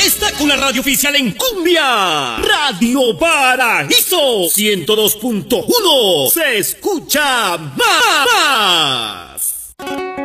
está con la radio oficial en cumbia. Radio Paraíso 102.1. Se escucha más.